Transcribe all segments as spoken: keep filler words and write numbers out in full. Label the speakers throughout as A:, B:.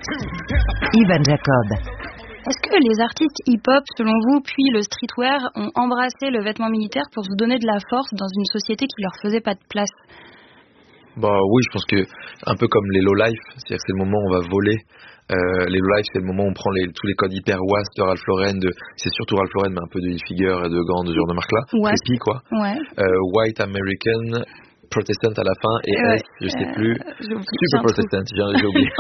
A: Ivan Jacob.
B: Est-ce que les artistes hip-hop, selon vous, puis le streetwear, ont embrassé le vêtement militaire pour se donner de la force dans une société qui leur faisait pas de place?
C: Bah oui, je pense que un peu comme les low life, c'est-à-dire que c'est le moment où on va voler. Euh, les low life, c'est le moment où on prend les, tous les codes hyper was de Ralph Lauren, de, c'est surtout Ralph Lauren, mais un peu de Hilfiger et de Gant, de ce genre de marque-là.
B: Ouais.
C: Précis, quoi.
B: Ouais.
C: Euh, white American, Protestant à la fin, et
B: ouais.
C: S, je sais plus.
B: Euh,
C: Super Protestant, j'ai, j'ai oublié.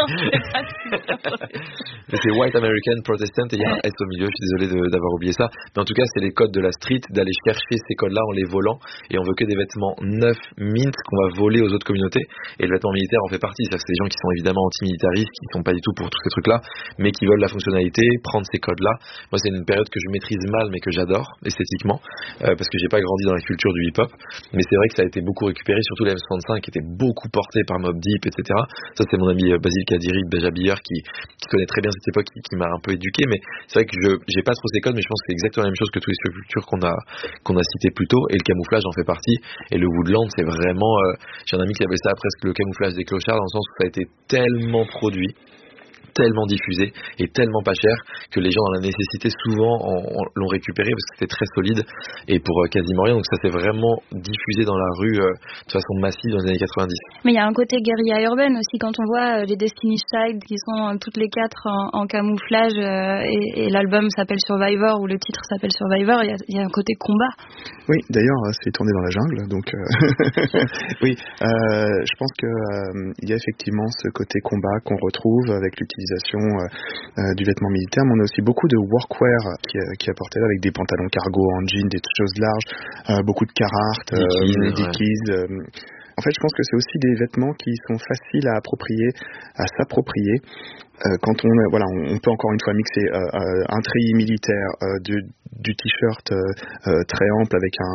C: Mais c'est White American, Protestant, et il y a un S au milieu, je suis désolé de, d'avoir oublié ça. Mais en tout cas, c'est les codes de la street, d'aller chercher ces codes-là en les volant, et on veut que des vêtements neufs, mint, qu'on va voler aux autres communautés, et le vêtement militaire en fait partie. C'est-à-dire que c'est des gens qui sont évidemment anti-militaristes, qui sont pas du tout pour tous ces trucs-là, mais qui veulent la fonctionnalité, prendre ces codes-là. Moi, c'est une période que je maîtrise mal, mais que j'adore, esthétiquement, euh, parce que j'ai pas grandi dans la culture du hip-hop, mais c'est vrai que ça a été beaucoup récupéré, surtout les M soixante-cinq qui étaient beaucoup portés par Mobb Deep, et cetera. Ça, c'est mon ami Basile Kadiri, Béjabilleur, qui, qui connaît très bien cette époque, qui, qui m'a un peu éduqué, mais c'est vrai que je j'ai pas trop ces codes, mais je pense que c'est exactement la même chose que toutes les subcultures qu'on a qu'on a citées plus tôt, et le camouflage en fait partie, et le Woodland, c'est vraiment euh, j'ai un ami qui appelle ça presque le camouflage des clochards, dans le sens où ça a été tellement produit, tellement diffusé et tellement pas cher que les gens dans la nécessité souvent en, en, l'ont récupéré parce que c'était très solide et pour euh, quasiment rien, donc ça s'est vraiment diffusé dans la rue euh, de façon massive dans les années quatre-vingt-dix.
B: Mais il y a un côté guérilla urbaine aussi quand on voit euh, les Destiny's Child qui sont euh, toutes les quatre en, en camouflage euh, et, et l'album s'appelle Survivor ou le titre s'appelle Survivor, il y a, il y a un côté combat.
D: Oui, d'ailleurs c'est tourné dans la jungle, donc euh... oui, euh, je pense que euh, il y a effectivement ce côté combat qu'on retrouve avec l'utilisation Euh, euh, du vêtement militaire, mais on a aussi beaucoup de workwear qui, euh, qui apportait là avec des pantalons cargo en jean, des choses larges, euh, beaucoup de Carhartt,
C: Dickies,
D: euh,
C: ouais.
D: Dickies euh, en fait, je pense que c'est aussi des vêtements qui sont faciles à approprier, à s'approprier. Euh, quand on, voilà, on, on peut encore une fois mixer euh, euh, un treillis militaire, euh, du, du t-shirt euh, euh, très ample avec un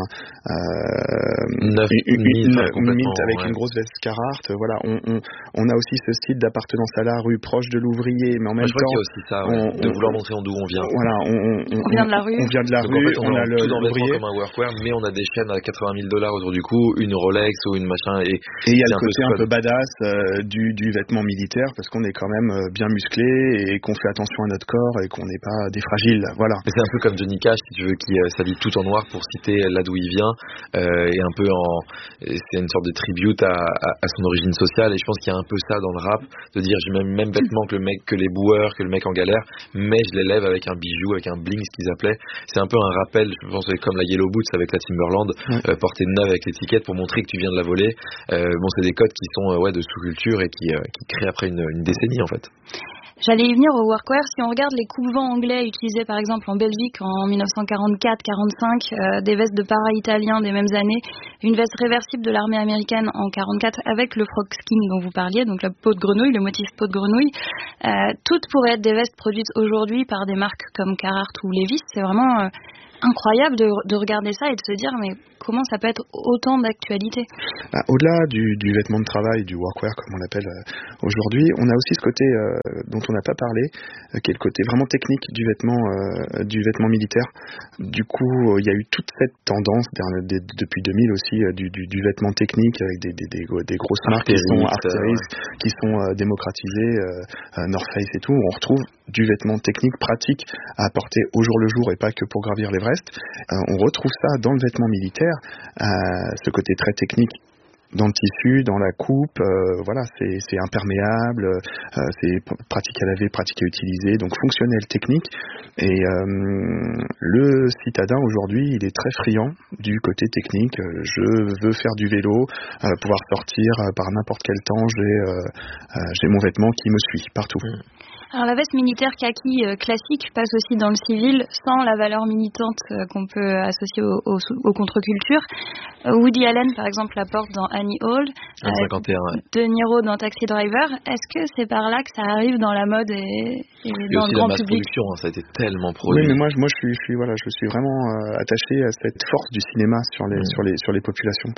C: euh, Neuf,
D: une, une,
C: une,
D: une mint avec
C: ouais.
D: une grosse veste Carhartt. Voilà, on, on, on a aussi ce style d'appartenance à la rue, proche de l'ouvrier, mais en même
C: Moi, je
D: temps,
C: qu'il y a aussi ça, ouais,
D: on,
C: de
D: on,
C: vouloir montrer d'où on vient.
D: Voilà, on, on,
B: on vient de la rue.
D: On vient de la
C: Donc,
D: rue.
C: En fait, on,
D: on a
C: a
D: le
C: tout dans le
D: l'ouvrier
C: vêtement comme un workwear, mais on a des chaînes à quatre-vingt mille dollars autour du cou, une Rolex ou une machin. Et
D: il y a le
C: un
D: côté
C: peu
D: un peu badass euh, du, du vêtement militaire parce qu'on est quand même euh, bien musclé et qu'on fait attention à notre corps et qu'on n'est pas des fragiles. Voilà.
C: Mais c'est un peu comme Johnny Cash, si tu veux, qui euh, s'habille tout en noir pour citer là d'où il vient, euh, et un peu en, c'est une sorte de tribute à, à, à son origine sociale. Et je pense qu'il y a un peu ça dans le rap, de dire j'ai même même vêtements que le mec, que les boueurs, que le mec en galère, mais je les lève avec un bijou, avec un bling, ce qu'ils appelaient. C'est un peu un rappel, je pense, comme la Yellow Boots avec la Timberland, ouais. euh, portée de neuve avec l'étiquette pour montrer que tu viens de la voler. Euh, bon, c'est des codes qui sont euh, ouais de sous-culture et qui, euh, qui créent après une, une décennie en fait.
B: J'allais y venir au workwear. Si on regarde les coupe-vents anglais utilisés par exemple en Belgique en dix-neuf cent quarante-quatre quarante-cinq, euh, des vestes de para-italiens des mêmes années, une veste réversible de l'armée américaine en quarante-quatre avec le frog skin dont vous parliez, donc la peau de grenouille, le motif peau de grenouille, euh, toutes pourraient être des vestes produites aujourd'hui par des marques comme Carhartt ou Levi's. C'est vraiment euh, incroyable de, de regarder ça et de se dire mais comment ça peut être autant d'actualité.
D: Ah, au-delà du, du vêtement de travail, du workwear comme on l'appelle euh, aujourd'hui, on a aussi ce côté euh, dont on n'a pas parlé, euh, qui est le côté vraiment technique du vêtement, euh, du vêtement militaire. Du coup, il euh, y a eu toute cette tendance des, des, depuis deux mille aussi euh, du, du, du vêtement technique avec des, des, des, des grosses marques qui sont Arc'teryx, ouais. qui sont euh, démocratisées, euh, euh, North Face et tout. On retrouve du vêtement technique pratique à apporter au jour le jour et pas que pour gravir l'Everest. Euh, on retrouve ça dans le vêtement militaire. Euh, ce côté très technique dans le tissu, dans la coupe, euh, voilà, c'est, c'est imperméable, euh, c'est pratique à laver, pratique à utiliser, donc fonctionnel, technique. Et euh, le citadin aujourd'hui, il est très friand du côté technique. Je veux faire du vélo, euh, pouvoir sortir euh, par n'importe quel temps, j'ai, euh, euh, j'ai mon vêtement qui me suit partout.
B: Mmh. Alors la veste militaire kaki euh, classique passe aussi dans le civil sans la valeur militante euh, qu'on peut associer aux au, au contre-cultures. Euh, Woody Allen par exemple la porte dans Annie Hall,
C: euh, cinquante et un, ouais.
B: De Niro dans Taxi Driver. Est-ce que c'est par là que ça arrive dans la mode et, et dans
C: aussi
B: le grand
C: la masse
B: public?
C: production, hein, ça a été tellement produit.
D: Oui, mais moi, moi je suis, je suis, voilà, je suis vraiment euh, attaché à cette force du cinéma sur les, mmh. sur les, sur les populations.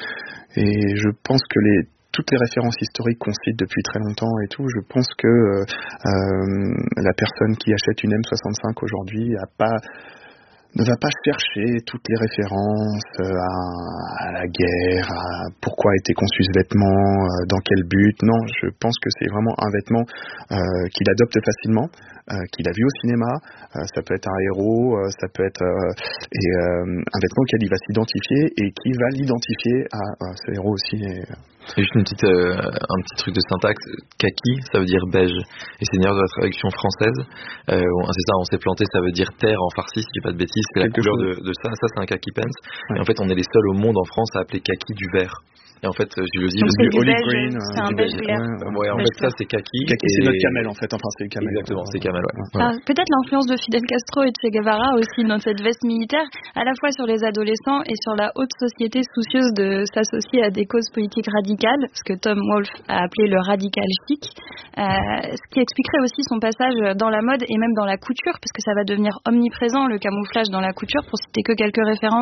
D: Et je pense que les toutes les références historiques qu'on cite depuis très longtemps et tout, je pense que euh, la personne qui achète une M soixante-cinq aujourd'hui a pas ne va pas chercher toutes les références à, à la guerre, à pourquoi a été conçu ce vêtement, dans quel but. Non, je pense que c'est vraiment un vêtement euh, qu'il adopte facilement, euh, qu'il a vu au cinéma. Euh, ça peut être un héros, euh, ça peut être euh, et, euh, un vêtement auquel il va s'identifier et qui va l'identifier à, à ce héros aussi. Et,
C: Et juste une petite, euh, un petit truc de syntaxe. Kaki, ça veut dire beige. Et c'est d'ailleurs de la traduction française. Euh, c'est ça, on s'est planté, ça veut dire terre en farsi, si je dis pas de bêtises. C'est la couleur de, de ça. Ça, c'est un kaki pants. Ouais. Et en fait, on est les seuls au monde en France à appeler kaki du vert. Et en fait, je le dis,
B: donc c'est du
D: olive
B: beige,
D: green,
B: c'est un beige clair.
C: Ouais, en fait, ça c'est kaki.
D: Kaki, c'est notre camel en fait. Enfin, c'est le camel.
C: Exactement, c'est camel. Ouais.
B: Ouais. Ah, peut-être l'influence de Fidel Castro et de Che Guevara aussi dans cette veste militaire, à la fois sur les adolescents et sur la haute société soucieuse de s'associer à des causes politiques radicales, ce que Tom Wolfe a appelé le radical chic, euh, ce qui expliquerait aussi son passage dans la mode et même dans la couture, puisque ça va devenir omniprésent le camouflage dans la couture. Pour citer que quelques références,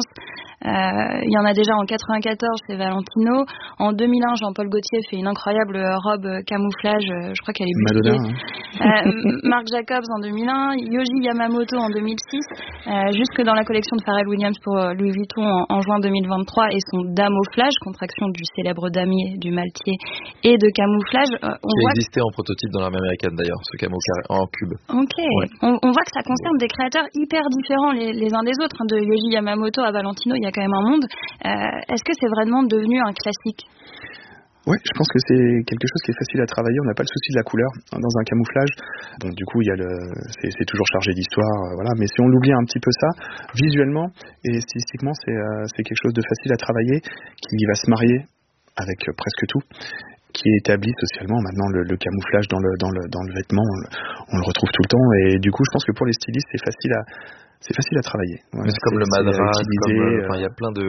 B: euh, il y en a déjà en quatre-vingt-quatorze, c'est Valentino. En deux mille un, Jean-Paul Gaultier fait une incroyable robe camouflage, je crois qu'elle est butillée.
D: Madonna, hein.
B: euh, Marc Jacobs en deux mille un, Yohji Yamamoto en deux mille six, euh, jusque dans la collection de Pharrell Williams pour Louis Vuitton en, en juin deux mille vingt-trois et son damouflage, contraction du célèbre damier, du maltier et de camouflage. Euh, on
C: Qui
B: voit
C: existait que... en prototype dans l'armée américaine d'ailleurs, ce camo en cube.
B: Ok, ouais. on, on voit que ça concerne des créateurs hyper différents les, les uns des autres. Hein, de Yohji Yamamoto à Valentino, il y a quand même un monde. Euh, est-ce que c'est vraiment devenu un classique ?
D: Oui, je pense que c'est quelque chose qui est facile à travailler. On n'a pas le souci de la couleur dans un camouflage. Bon, du coup, il y a le, c'est, c'est toujours chargé d'histoire, euh, voilà. Mais si on oublie un petit peu ça, visuellement et stylistiquement, c'est, euh, c'est quelque chose de facile à travailler, qui va se marier avec euh, presque tout, qui est établi socialement. Maintenant, le, le camouflage dans le dans le dans le vêtement, on le, on le retrouve tout le temps. Et du coup, je pense que pour les stylistes, c'est facile à C'est facile à travailler.
C: Voilà, c'est comme c'est, le madras, comme, euh, enfin, il y a plein de,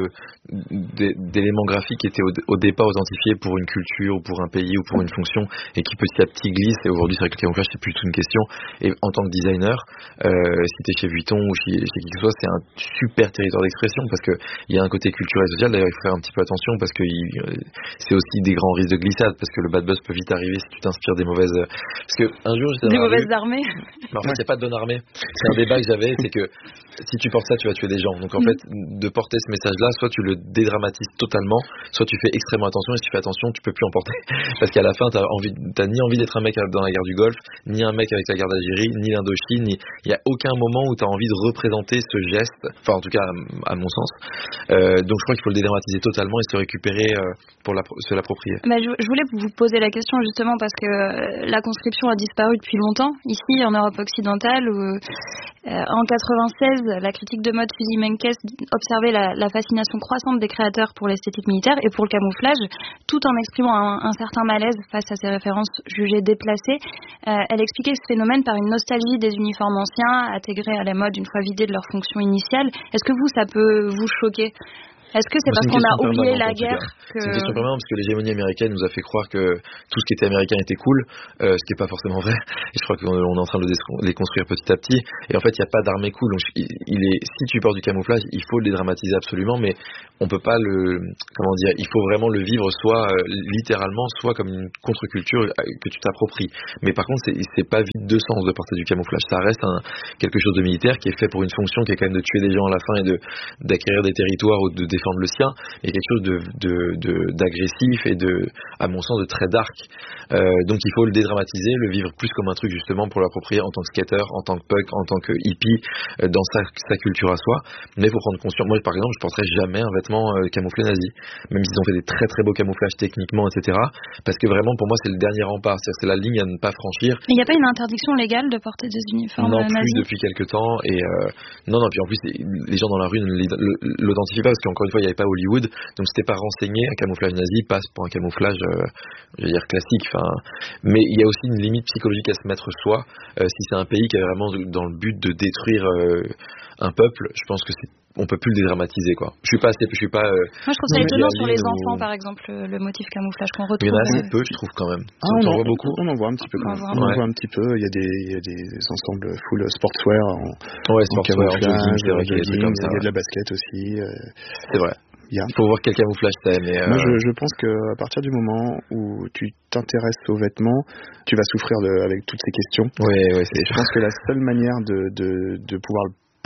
C: de, d'éléments graphiques qui étaient au, au départ identifiés pour une culture, ou pour un pays, ou pour une fonction, et qui petit à petit glissent. Et aujourd'hui, c'est vrai que le camouflage, c'est plus tout une question. Et en tant que designer, euh, si t'es chez Vuitton ou chez, chez qui que ce soit, c'est un super territoire d'expression parce que il y a un côté culturel et social. D'ailleurs, il faut faire un petit peu attention parce que il, c'est aussi des grands risques de glissade parce que le bad buzz peut vite arriver si tu t'inspires des mauvaises. Parce que un jour, j'étais
B: des
C: dans
B: mauvaises
C: rue,
B: armées.
C: Mais en fait, il n'y a pas de bonne armée. C'est un débat que j'avais, c'est que si tu portes ça, tu vas tuer des gens. Donc en mmh. fait, de porter ce message-là, soit tu le dédramatises totalement, soit tu fais extrêmement attention. Et si tu fais attention, tu peux plus en porter. Parce qu'à la fin, t'as envie, t'as ni envie d'être un mec dans la guerre du Golfe, ni un mec avec la guerre d'Algérie, ni l'Indochine. Ni... Il y a aucun moment où t'as envie de représenter ce geste. Enfin, en tout cas, à, à mon sens. Euh, donc je crois qu'il faut le dédramatiser totalement et se récupérer euh, pour la, se l'approprier.
B: Bah, je, je voulais vous poser la question justement parce que euh, la conscription a disparu depuis longtemps ici en Europe occidentale. Où, euh, en quatre-vingt-seize, la critique de mode Philly Menkes observait la, la fascination croissante des créateurs pour l'esthétique militaire et pour le camouflage, tout en exprimant un, un certain malaise face à ces références jugées déplacées. Euh, elle expliquait ce phénomène par une nostalgie des uniformes anciens, intégrés à la mode une fois vidés de leur fonction initiale. Est-ce que vous, ça peut vous choquer ? Est-ce que c'est parce qu'on a oublié la guerre que...
C: C'est une question permanente parce que l'hégémonie américaine nous a fait croire que tout ce qui était américain était cool, euh, ce qui n'est pas forcément vrai. Et je crois qu'on est en train de le déconstruire petit à petit. Et en fait, il n'y a pas d'armée cool. Donc, il est, si tu portes du camouflage, il faut le dédramatiser absolument, mais on peut pas le, comment dire, il faut vraiment le vivre soit euh, littéralement, soit comme une contre-culture que tu t'appropries. Mais par contre, c'est, c'est pas vide de sens de porter du camouflage. Ça reste un, quelque chose de militaire qui est fait pour une fonction qui est quand même de tuer des gens à la fin et de, d'acquérir des territoires ou de défendre le sien, et quelque chose de, de, de, d'agressif et de, à mon sens, de très dark. Euh, donc il faut le dédramatiser, le vivre plus comme un truc justement pour l'approprier en tant que skater, en tant que punk, en tant que hippie, euh, dans sa, sa culture à soi. Mais il faut prendre conscience. Moi, par exemple, je porterai jamais un vêtement euh, camouflé nazi, même s'ils ont fait des très très beaux camouflages techniquement, et cetera. Parce que vraiment, pour moi, c'est le dernier rempart. C'est-à-dire que c'est la ligne à ne pas franchir.
B: Il n'y a pas une interdiction légale de porter des uniformes
C: non
B: nazis?
C: Non plus depuis quelques temps. Et euh, non, non. Puis en plus, les gens dans la rue ne l'identifient pas parce qu'encore une fois, il n'y avait pas Hollywood, donc c'était pas renseigné. Un camouflage nazi passe pour un camouflage, euh, je veux dire classique. Enfin, mais il y a aussi une limite psychologique à se mettre soi. Euh, si c'est un pays qui est vraiment dans le but de détruire euh, un peuple, je pense que c'est on peut plus le dédramatiser quoi. Je suis pas assez, je suis pas. Euh,
B: Moi je trouve ça étonnant sur les ou... enfants par exemple le motif camouflage qu'on retrouve.
C: Il y en a assez peu je trouve quand même.
D: Ah, on, on en voit beaucoup. On en voit un petit peu. Quand même. On en voit un petit peu. Il y a des, il y a des ensembles full sportswear en,
C: ouais, en sportswear, en jogging, c'est vrai qu'il y a des trucs comme ça.
D: Il y a de la basket aussi. Euh...
C: C'est vrai. Il faut voir quel camouflage c'est. Mais euh...
D: Moi, je, je pense qu'à partir du moment où tu t'intéresses aux vêtements, tu vas souffrir de, avec toutes ces questions.
C: Ouais, ouais, c'est...
D: Je pense que la seule manière de, de, de pouvoir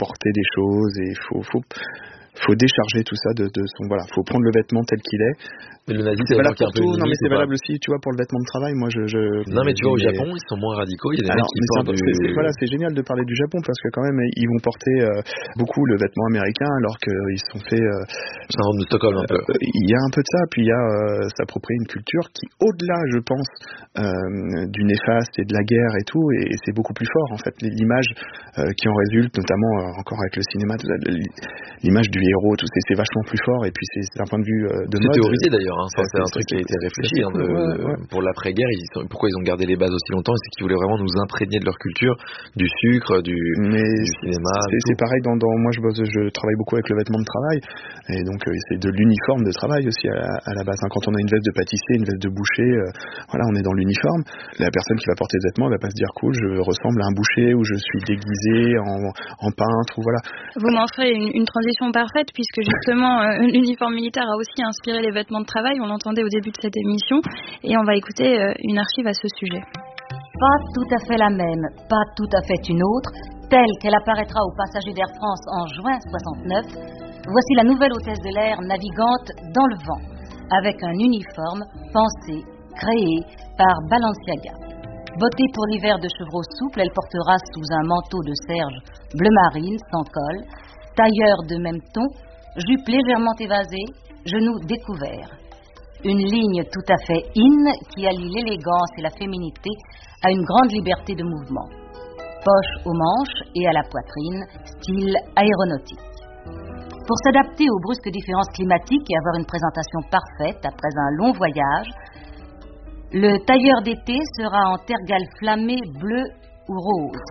D: porter des choses et il faut, faut, faut décharger tout ça de, de son, voilà, faut prendre le vêtement tel qu'il est.
C: Mais le nazi,
D: c'est
C: c'est
D: valable
C: pour
D: pour tout, non mais c'est valable aussi, tu vois, pour le vêtement de travail. Moi, je, je
C: non mais tu vois, au
D: mais...
C: Japon, ils sont moins radicaux. Il y a des
D: Alors,
C: mecs qui
D: c'est,
C: portent
D: du... c'est, c'est, voilà, c'est génial de parler du Japon parce que quand même, ils vont porter euh, beaucoup le vêtement américain alors qu'ils se sont fait. Euh,
C: syndrome de Stockholm un peu.
D: Euh, il y a un peu de ça, puis il y a euh, s'approprier une culture qui, au-delà, je pense, euh, du néfaste et de la guerre et tout, et, et c'est beaucoup plus fort en fait. L'image euh, qui en résulte, notamment euh, encore avec le cinéma, tout ça, l'image du héros, tout c'est, c'est vachement plus fort. Et puis c'est, c'est un point de vue euh, de
C: c'est
D: mode.
C: C'est théorisé d'ailleurs. Hein.
D: C'est,
C: c'est, c'est un truc qui a été réfléchi hein,
D: cool,
C: de,
D: ouais,
C: de,
D: ouais.
C: pour l'après-guerre. Ils sont, pourquoi ils ont gardé les bases aussi longtemps, c'est qu'ils voulaient vraiment nous imprégner de leur culture, du sucre, du,
D: Mais
C: du cinéma.
D: C'est, c'est pareil dans, dans moi je bosse, je travaille beaucoup avec le vêtement de travail et donc euh, c'est de l'uniforme de travail aussi à, à la base. Hein. Quand on a une veste de pâtissier, une veste de boucher, euh, voilà, on est dans l'uniforme. La personne qui va porter le vêtement, elle va pas se dire cool, je ressemble à un boucher ou je suis déguisé en, en peintre ou voilà.
B: Vous m'en ferez une, une transition parfaite puisque justement euh, l'uniforme militaire a aussi inspiré les vêtements de travail. On l'entendait au début de cette émission et on va écouter euh, une archive à ce sujet.
A: Pas tout à fait la même, pas tout à fait une autre, telle qu'elle apparaîtra aux passagers d'Air France en juin soixante-neuf, voici la nouvelle hôtesse de l'air navigante dans le vent, avec un uniforme pensé, créé par Balenciaga. Bottée pour l'hiver de chevreau souple, elle portera sous un manteau de serge bleu marine sans col, tailleur de même ton, jupe légèrement évasée, genoux découverts. Une ligne tout à fait in qui allie l'élégance et la féminité à une grande liberté de mouvement. Poche aux manches et à la poitrine, style aéronautique. Pour s'adapter aux brusques différences climatiques et avoir une présentation parfaite après un long voyage, le tailleur d'été sera en tergale flammé bleu ou rose.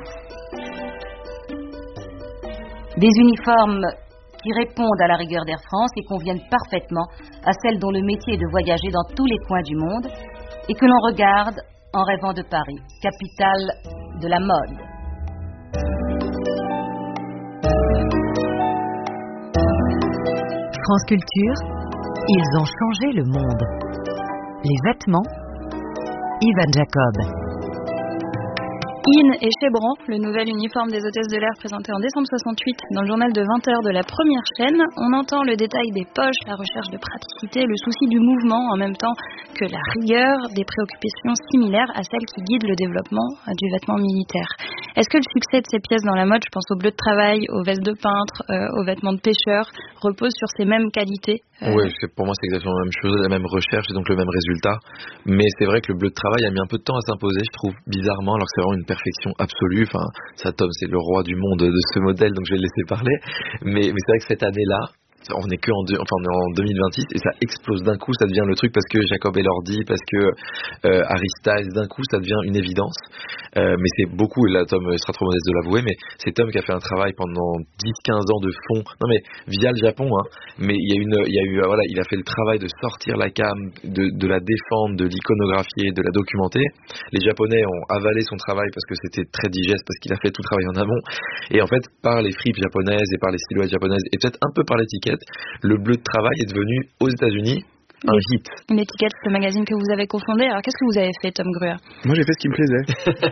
A: Des uniformes qui répondent à la rigueur d'Air France et conviennent parfaitement à celle dont le métier est de voyager dans tous les coins du monde et que l'on regarde en rêvant de Paris, capitale de la mode.
E: France Culture, ils ont changé le monde. Les vêtements, Ivan Jacob.
B: In et Chebran, le nouvel uniforme des hôtesses de l'air présenté en décembre soixante-huit dans le journal de vingt heures de la première chaîne. On entend le détail des poches, la recherche de praticité, le souci du mouvement en même temps que la rigueur, des préoccupations similaires à celles qui guident le développement du vêtement militaire. Est-ce que le succès de ces pièces dans la mode, je pense aux bleus de travail, aux vestes de peintre, euh, aux vêtements de pêcheur, repose sur ces mêmes qualités? euh...
C: Oui, pour moi c'est exactement la même chose, la même recherche et donc le même résultat. Mais c'est vrai que le bleu de travail a mis un peu de temps à s'imposer, je trouve, bizarrement, alors que c'est vraiment une perfection absolue. Enfin, ça, Tom, c'est le roi du monde de ce modèle, donc je vais le laisser parler. Mais, mais c'est vrai que cette année-là, on est que en, deux, enfin, on est en deux mille vingt-six et ça explose d'un coup, ça devient le truc parce que Jacob Elordi, parce que euh, Harry Styles, d'un coup ça devient une évidence. Euh, mais c'est beaucoup, et là Tom sera trop modeste de l'avouer, mais c'est Tom qui a fait un travail pendant dix quinze ans de fond, non mais via le Japon, hein, mais il y a une, il y a eu, voilà, il a fait le travail de sortir la cam, de, de la défendre, de l'iconographier, de la documenter. Les Japonais ont avalé son travail parce que c'était très digeste, parce qu'il a fait tout le travail en amont. Et en fait, par les fripes japonaises et par les silhouettes japonaises, et peut-être un peu par l'étiquette, le bleu de travail est devenu aux États-Unis un hit.
B: Une étiquette, le magazine que vous avez cofondé. Alors qu'est-ce que vous avez fait, Tom Gruer?
D: Moi j'ai fait ce qui me plaisait.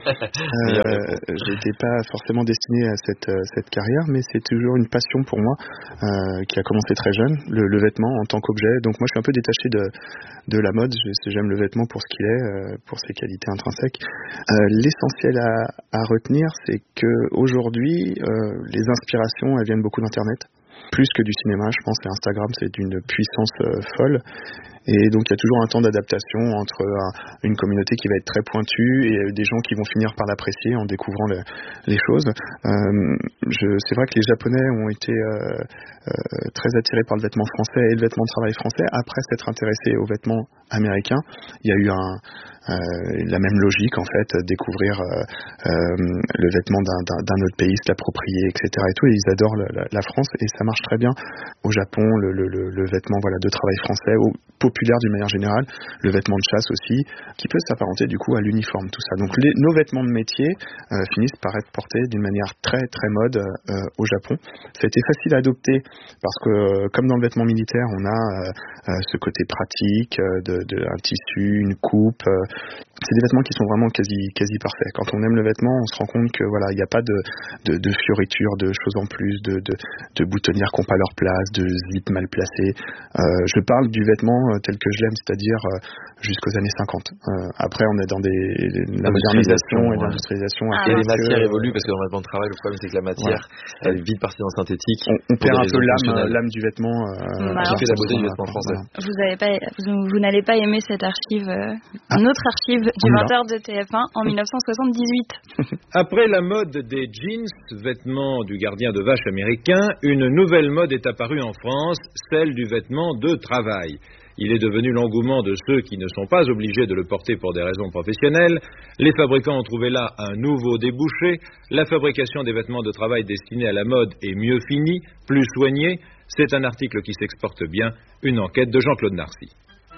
D: euh, j'étais pas forcément destiné à cette, cette carrière, mais c'est toujours une passion pour moi euh, qui a commencé très jeune, le, le vêtement en tant qu'objet. Donc moi je suis un peu détaché de, de la mode, j'aime le vêtement pour ce qu'il est, euh, pour ses qualités intrinsèques. Euh, l'essentiel à, à retenir, c'est qu'aujourd'hui, euh, les inspirations elles viennent beaucoup d'Internet. Plus que du cinéma, je pense que Instagram c'est d'une puissance euh, folle. Et donc il y a toujours un temps d'adaptation entre un, une communauté qui va être très pointue et euh, des gens qui vont finir par l'apprécier en découvrant le, les choses. Euh, je, c'est vrai que les Japonais ont été euh, euh, très attirés par le vêtement français et le vêtement de travail français. Après s'être intéressés aux vêtements américains, il y a eu un, euh, la même logique en fait, découvrir euh, euh, le vêtement d'un, d'un, d'un autre pays, se l'approprier, et cetera. Et tout, et ils adorent la, la France et ça marche très bien. Au Japon, le, le, le, le vêtement voilà, de travail français, au, populaire d'une manière générale, le vêtement de chasse aussi, qui peut s'apparenter du coup à l'uniforme, tout ça. Donc les, nos vêtements de métier euh, finissent par être portés d'une manière très très mode euh, au Japon. Ça a été facile à adopter parce que euh, comme dans le vêtement militaire, on a euh, euh, ce côté pratique euh, de, de un tissu, une coupe, euh, c'est des vêtements qui sont vraiment quasi quasi parfaits. Quand on aime le vêtement, on se rend compte que voilà, il n'y a pas de, de de fioritures, de choses en plus, de de, de boutonnières qui n'ont pas leur place, de zip mal placés. Euh, je parle du vêtement tel que je l'aime, c'est-à-dire euh, jusqu'aux années cinquante. Euh, après, on est dans des la modernisation et l'industrialisation.
C: Ah, et les matières que, évoluent parce que dans le vêtement de travail, le problème c'est que la matière, ouais. elle est vite partie dans le synthétique.
D: On, on perd un peu l'âme l'âme du vêtement.
C: Euh, bah, qui fait la beauté du vêtement français.
B: Vous avez pas vous, vous n'allez pas aimer cette archive, euh, ah. une autre archive du vingt heures de T F un en mille neuf cent soixante-dix-huit.
F: Après la mode des jeans, vêtements du gardien de vache américain, une nouvelle mode est apparue en France, celle du vêtement de travail. Il est devenu l'engouement de ceux qui ne sont pas obligés de le porter pour des raisons professionnelles. Les fabricants ont trouvé là un nouveau débouché. La fabrication des vêtements de travail destinés à la mode est mieux finie, plus soignée. C'est un article qui s'exporte bien, une enquête de Jean-Claude Narcy.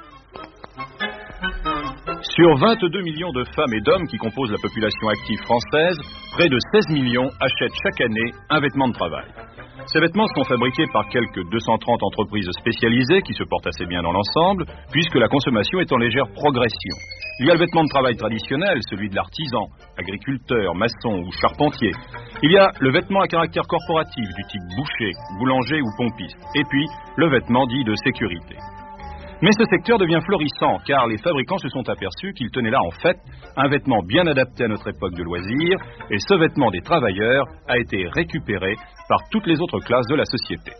G: Sur vingt-deux millions de femmes et d'hommes qui composent la population active française, près de seize millions achètent chaque année un vêtement de travail. Ces vêtements sont fabriqués par quelques deux cent trente entreprises spécialisées qui se portent assez bien dans l'ensemble, puisque la consommation est en légère progression. Il y a le vêtement de travail traditionnel, celui de l'artisan, agriculteur, maçon ou charpentier. Il y a le vêtement à caractère corporatif du type boucher, boulanger ou pompiste. Et puis, le vêtement dit de sécurité. Mais ce secteur devient florissant, car les fabricants se sont aperçus qu'ils tenaient là en fait un vêtement bien adapté à notre époque de loisirs, et ce vêtement des travailleurs a été récupéré par toutes les autres classes de la société.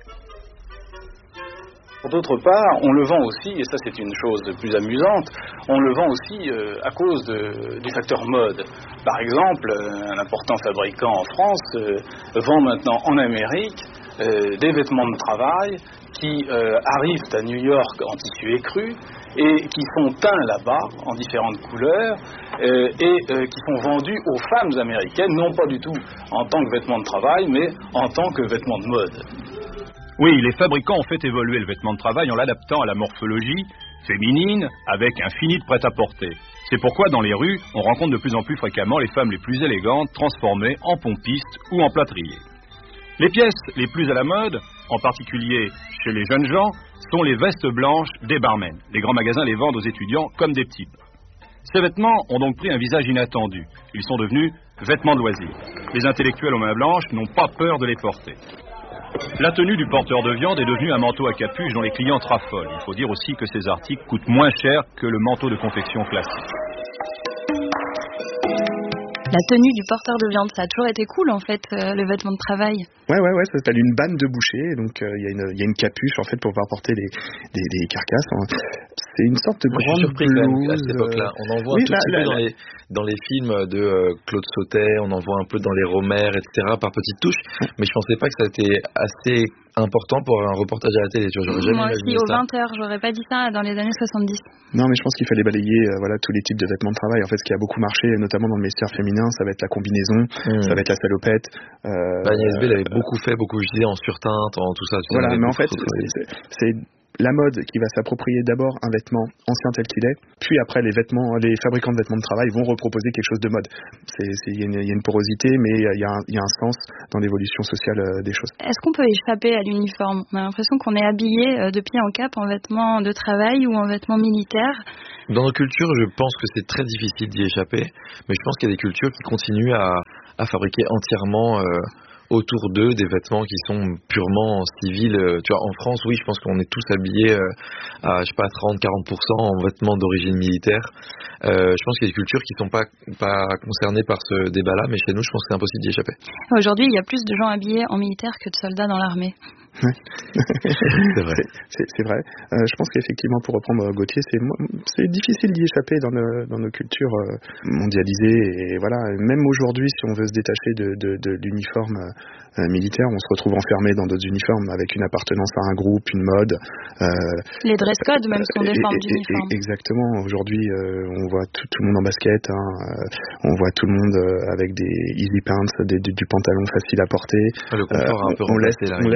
H: D'autre part, on le vend aussi, et ça c'est une chose de plus amusante, on le vend aussi euh, à cause de, du facteur mode. Par exemple, un important fabricant en France euh, vend maintenant en Amérique euh, des vêtements de travail qui euh, arrivent à New York en tissu écru et qui sont teints là-bas en différentes couleurs euh, et euh, qui sont vendus aux femmes américaines, non pas du tout en tant que vêtements de travail, mais en tant que vêtements de mode.
G: Oui, les fabricants ont fait évoluer le vêtement de travail en l'adaptant à la morphologie féminine avec un fini de prêt-à-porter. C'est pourquoi dans les rues, on rencontre de plus en plus fréquemment les femmes les plus élégantes transformées en pompistes ou en plâtriers. Les pièces les plus à la mode, en particulier chez les jeunes gens, sont les vestes blanches des barmen. Les grands magasins les vendent aux étudiants comme des petits pains. Ces vêtements ont donc pris un visage inattendu. Ils sont devenus vêtements de loisirs. Les intellectuels aux mains blanches n'ont pas peur de les porter. La tenue du porteur de viande est devenue un manteau à capuche dont les clients traffolent. Il faut dire aussi que ces articles coûtent moins cher que le manteau de confection classique.
B: La tenue du porteur de viande, ça a toujours été cool en fait, euh, le vêtement de travail.
D: Ouais, ouais, ouais, ça s'appelle une banne de boucher, donc il euh, y, y a une capuche en fait pour pouvoir porter des, des, des carcasses. C'est une sorte de
C: Moi,
D: grande
C: je suis surpris
D: blouse.
C: Quand même, à cette époque-là. On en voit oui, un tout là, petit là, peu là, dans, les, dans les films de euh, Claude Sautet, on en voit un peu dans les Romères, et cetera, par petites touches, mais je pensais pas que ça était assez important pour un reportage à la télé. Tu vois, j'aurais jamais
B: Moi aussi, aux vingt heures, j'aurais pas dit ça dans les années soixante-dix.
D: Non, mais je pense qu'il fallait balayer euh, voilà, tous les types de vêtements de travail. En fait, ce qui a beaucoup marché, notamment dans le vestiaire féminin, ça va être la combinaison, mmh. ça va être la salopette. Euh,
C: bah, Agnès B l'avait beaucoup fait, beaucoup utilisé en surteinte, en tout ça.
D: Voilà, mais en fait, c'est, c'est la mode qui va s'approprier d'abord un vêtement ancien tel qu'il est, puis après les vêtements, les fabricants de vêtements de travail vont reproposer quelque chose de mode. Il y, y a une porosité, mais il y, y a un sens dans l'évolution sociale euh, des choses.
B: Est-ce qu'on peut échapper à l'uniforme ? On a l'impression qu'on est habillé euh, de pied en cap en vêtements de travail ou en vêtements militaires.
C: Dans nos cultures, je pense que c'est très difficile d'y échapper, mais je pense qu'il y a des cultures qui continuent à, à fabriquer entièrement euh, autour d'eux des vêtements qui sont purement civils. Tu vois, en France, oui, je pense qu'on est tous habillés euh, à, je sais pas, trente à quarante pour cent en vêtements d'origine militaire. Euh, je pense qu'il y a des cultures qui sont pas, pas concernées par ce débat-là, mais chez nous, je pense que c'est impossible d'y échapper.
B: Aujourd'hui, il y a plus de gens habillés en militaire que de soldats dans l'armée.
D: Ouais. c'est vrai. C'est, c'est vrai. Euh, je pense qu'effectivement, pour reprendre Gauthier, c'est, c'est difficile d'y échapper dans nos, dans nos cultures euh, mondialisées. Et voilà, même aujourd'hui, si on veut se détacher de, de, de l'uniforme euh, militaire, on se retrouve enfermé dans d'autres uniformes avec une appartenance à un groupe, une mode. Euh,
B: Les dress codes même sont des formes d'uniforme.
D: Exactement. Aujourd'hui, euh, on voit tout, tout le monde en basket. Hein, euh, on voit tout le monde euh, avec des easy pants, des, du, du pantalon facile à porter.
C: Le confort
D: euh,
C: a un peu
D: on, laisse,
C: là,
D: on, la, on a laissé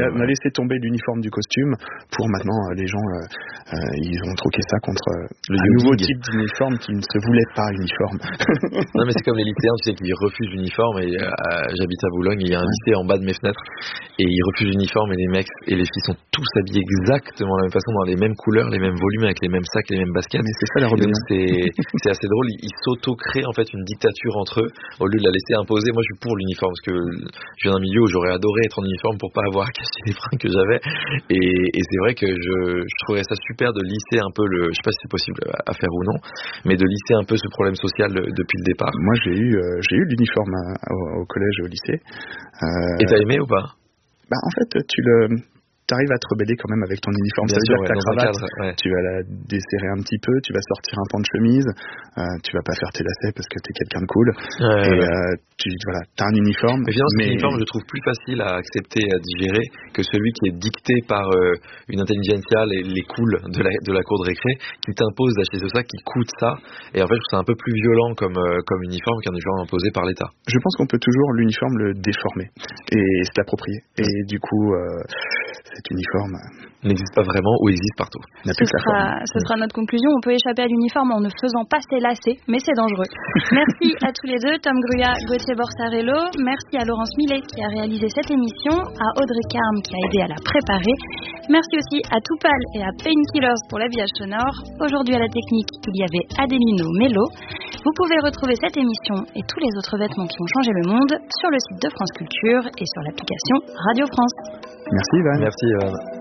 D: laissé tomber l'uniforme du costume pour maintenant euh, les gens euh, euh, ils ont troqué ça contre euh,
C: le
D: un nouveau type d'uniforme qui ne se voulait pas uniforme.
C: Non mais c'est comme les lycéens, tu sais, qui refusent l'uniforme. Et euh, j'habite à Boulogne, et il y a un lycée en bas de mes fenêtres et ils refusent l'uniforme, et les mecs et les filles sont tous habillés exactement de la même façon, dans les mêmes couleurs, les mêmes volumes, avec les mêmes sacs, les mêmes baskets.
D: Mais c'est ça la rébellion.
C: C'est, c'est assez drôle, ils, ils s'auto-créent en fait une dictature entre eux au lieu de la laisser imposer. Moi je suis pour l'uniforme parce que je viens d'un milieu où j'aurais adoré être en uniforme pour pas avoir à cacher les fringues que j'avais, et, et c'est vrai que je, je trouverais ça super de lisser un peu le, je sais pas si c'est possible à faire ou non, mais de lisser un peu ce problème social depuis le départ.
D: Moi j'ai eu euh, j'ai eu l'uniforme à, au, au collège et au lycée. Euh...
C: Et t'as aimé ou pas?
D: Bah en fait tu le t'arrives à te rebeller quand même avec ton uniforme.
C: Bien
D: ça veut
C: sûr,
D: dire que
C: ouais,
D: ta cravate,
C: cadre, ouais.
D: tu vas la desserrer un petit peu, tu vas sortir un pan de chemise, euh, tu vas pas faire tes lacets parce que t'es quelqu'un de cool.
C: Ouais,
D: et
C: ouais.
D: Euh, tu voilà, t'as un uniforme.
C: Mais finalement,
D: mais...
C: cet uniforme, je trouve plus facile à accepter et à digérer que celui qui est dicté par euh, une intelligentsia, les, les cools de la, de la cour de récré, qui t'impose d'acheter ça, qui coûte ça. Et en fait, je trouve ça un peu plus violent comme, euh, comme uniforme qu'un uniforme imposé par l'État.
D: Je pense qu'on peut toujours l'uniforme le déformer et se l'approprier. Et du coup, euh, cet uniforme
C: n'existe pas vraiment ou existe partout.
B: Ce sera, ce sera notre conclusion. On peut échapper à l'uniforme en ne faisant pas ses lacets, mais c'est dangereux. Merci à tous les deux, Tom Gruyat, Gauthier Borsarello. Merci à Laurence Millet qui a réalisé cette émission, à Audrey Carme qui a aidé à la préparer. Merci aussi à Toupal et à Painkillers pour l'habillage sonore. Aujourd'hui à la technique, il y avait Adelino Mello. Vous pouvez retrouver cette émission et tous les autres vêtements qui ont changé le monde sur le site de France Culture et sur l'application Radio France.
D: Merci Ivan.
C: Merci Ivan.